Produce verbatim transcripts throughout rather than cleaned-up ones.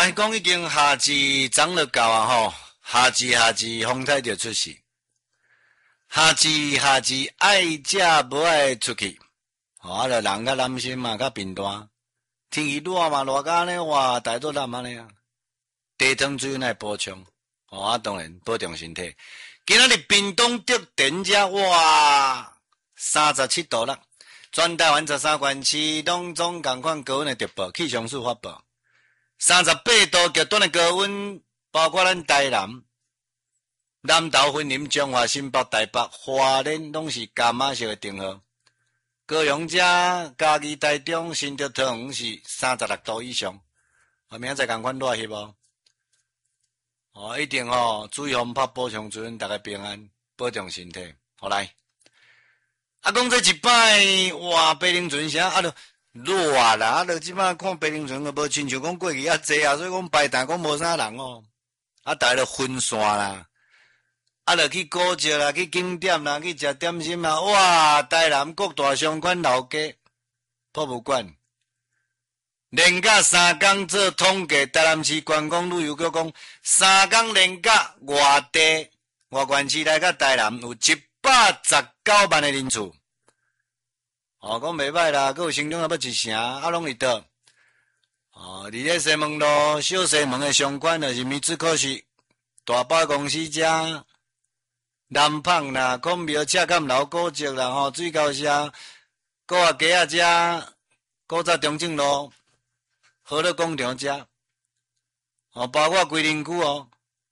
来讲已经夏至长了到啊吼，夏至夏至风台就出世，夏至夏至爱食无爱出去，吼啊，着人甲男生嘛较平淡，天气热嘛，热甲安尼哇，大热南安尼啊，茶汤水来补充，吼啊，当然保重身体。今仔日屏东竹田遮哇，三十七度啦，全台湾十三县市拢总共款高温的特报，气象署发布。三十八度极端的高温，包括咱台南、南投、云林、彰化、新北、台北、花莲，拢是加码色的灯号。高雄遮、嘉义、台中、新竹、桃园是三十六度以上。啊，明仔载共款热翕无？哦，一定哦，注意风拍补充水分，大家平安，保重身体。好来，啊，讲这一摆哇，白灵船啥啊都。热啊啦！啊，著即摆看白灵船个无亲像讲过去遐济啊，所以讲排单讲无啥人哦。啊，逐个著分散啦，啊，著去古迹啦，去景点啦，去食点心啦。哇！台南各大商圈老街、博物馆，连假三天做统计，台南市观光旅游局讲，三天连假外地、外县市来甲台南有一百十九万的人次。哦，讲袂歹啦，佮有成长啊要一成，啊拢伫倒。哦，伫咧西门路、小西门的商圈，就是米子科是大百公司遮，南胖啦、孔庙、赤坎楼、古迹啦、吼水沟社、古啊街啊遮、古早中正路、和乐广场遮，哦，包括规林区哦，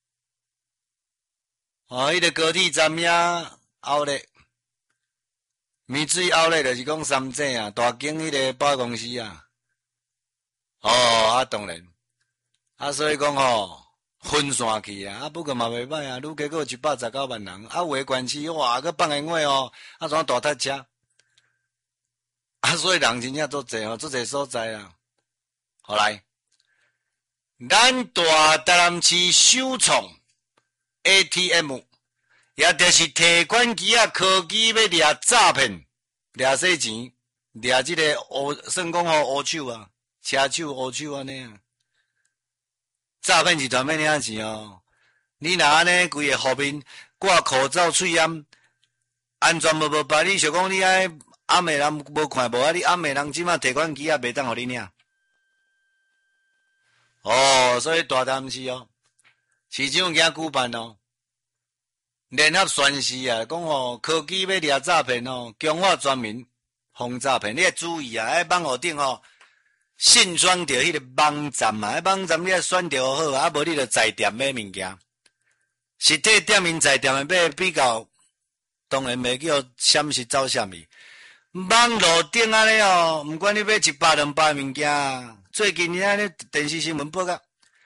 哦，迄、那个高铁站遐后咧。米水outlet就是讲三井啊，大景迄个百货公司啊，哦啊当然，啊所以讲吼分散去啊，啊不过嘛袂歹啊，愈加个一百十九万人，啊有的县市哇个放烟花哦，啊怎大塞车，啊所以人真正足济哦，足济所在啦。好来，咱大台南市首创 A T M。也就是提款机啊，科技要掠诈骗、掠洗钱、掠即个乌，算讲吼乌手啊，车手、乌手安尼啊。诈骗集团要领钱哦，你若安尼规个后面挂口罩、喙烟，安全无无把你想讲你爱暗暝人无看无啊？你暗暝人即马提款机啊，袂当互你领。哦，所以大台南市哦，市长惊举办哦。联合宣示啊，讲吼科技要掠诈骗哦，强化全民防诈骗，你要注意啊！喺网络顶吼，信选着迄个网站嘛，喺网站你要选着好啊，无你着在店买物件，实体店面在店诶买比较，当然袂叫闪失走闪去。网络顶安尼哦，毋管你买一百两百物件，最近安尼电视新闻报告。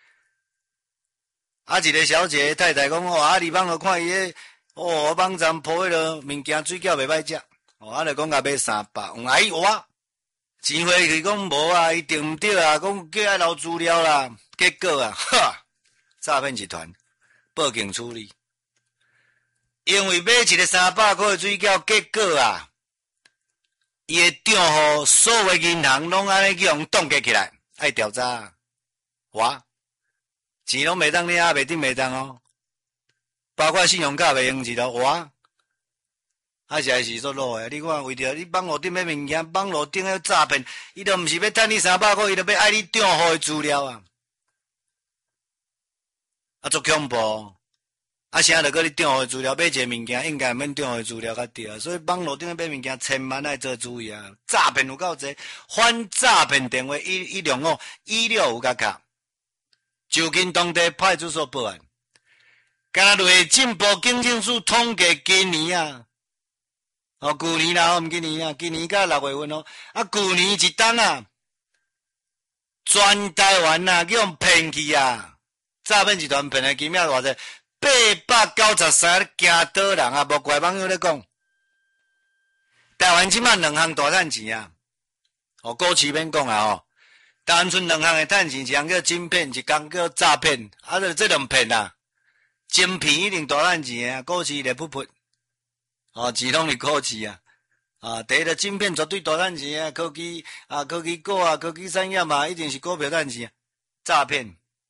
啊，一个小姐太太讲哦，啊，你网络看伊个哦，网站铺迄落物件水饺袂歹食，哦，啊，就讲甲买三百，嗯，哎我钱回去讲无啊，伊订毋着啊，讲叫爱留资料啦，结果啊，哈，诈骗集团报警处理，因为买一个三百块的水饺，结果啊，伊个账户所有的银行拢安尼去互冻结起来，爱调查，我。钱拢袂当领，袂顶袂当哦，包括信用卡袂用一路哇，啊是还是做落诶。你看为着你网络顶买物件，网络顶要诈骗，伊都毋是要趁你三百块，伊都要爱你账户诶资料啊，啊足恐怖！啊啥着搁你账户诶资料，买一个物件应该免账户诶资料较对啊，所以网络顶买物件千万爱做注意啊，诈骗有够济，反诈骗电话一一零五一六五加卡。就近当地派出所报案。今日进步警政署统计今年啊，哦，旧年啦，唔今年啊，今年甲六月份哦，啊，旧年一档啊，全台湾啊，叫人骗去啊，诈骗集团骗的金额偌济，八百九十三，惊倒人啊！无怪网友咧讲，台湾即摆两项大赚钱啊，哦，股市免讲啊，哦。单纯两项的赚钱，一项叫晶片，一项叫诈骗，啊，就这两骗啊。晶片一定大赚钱啊，股市咧噗噗，哦，钱拢是股市啊，啊，第一个晶片绝对大赚钱啊，科技啊，科技股啊，科技产业嘛，一定是股票赚钱啊。诈骗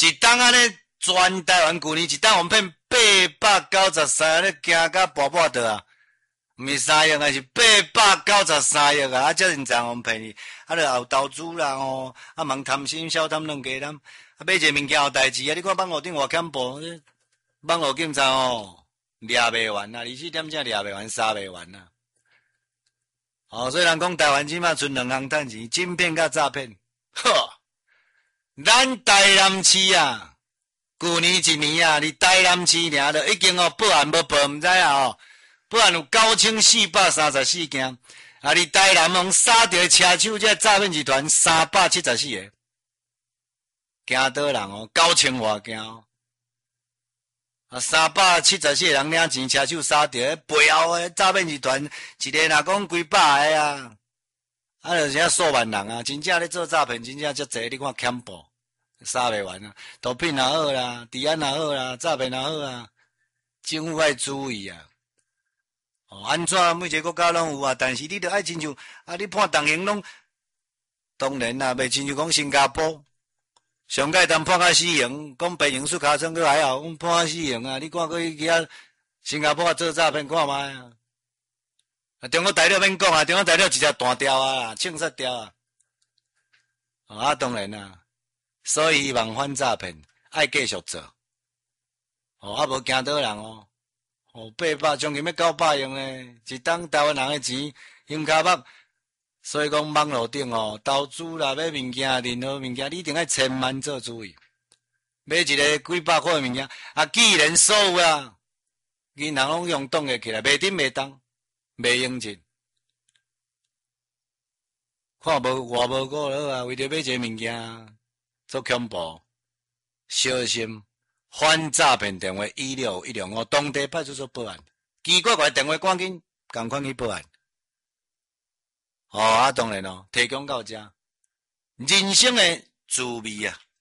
一档安尼全台湾去年一档我们骗八百九十三，咧惊甲跋跋倒啊！毋是三亿，还是八百九十三亿啊！啊，遮尔赚我们骗你，啊，著有投资啦吼，啊，茫贪心小贪两家咱，啊，买一个物件有代志啊！你看网络顶外欠步，网络警察吼，掠袂完啊，二十四点正掠袂完，杀袂完啊！哦，所以人讲台湾即马剩两项趁钱，诈骗甲诈骗。呵，咱台南市啊，去年一年啊，你台南市尔就已经哦报案无报，毋知啊哦，报案有九千四百三十四件，啊，你台南用杀掉车手这诈骗集团三百七十四个，惊倒人哦，九千外件哦。啊，三百七十四个人领钱，车手杀掉，背后诶诈骗集团一个若讲几百个啊，啊，就是遐数万人啊，真正咧做诈骗，真正足济，你看欠步杀袂完啊，毒品也好啦，治安也好啦，诈骗也好啊，政府爱注意啊。哦，安怎每一个国家拢有啊，但是你着爱亲像啊，你判动刑拢，当然啦，袂亲像讲新加坡。上届当判甲死刑，讲白刑诉卡算佫还好，讲判甲死刑啊！你看佫去遐新加坡做诈骗看卖啊！啊，中国大陆免讲啊，中国大陆直接断掉啊，清杀掉啊！啊，当然啦，所以希望反诈骗爱继续做，哦，啊无惊倒人哦，哦，八百将近要九百亿呢，一档台湾人诶钱用骹目。所以讲网络顶哦，投资啦，买物件，任何物件，你一定要千万做注意。买一个几百块诶物件，啊，既然所有啊，银行拢用冻个起来，袂顶袂当，袂用钱。看无外无顾了啊，为着买一个物件，做恐怖，小心反诈骗电话一六一六五，当地派出所报案，奇怪怪电话赶紧赶快去报案。哦，啊，当然咯，提供到遮，人生的滋味啊！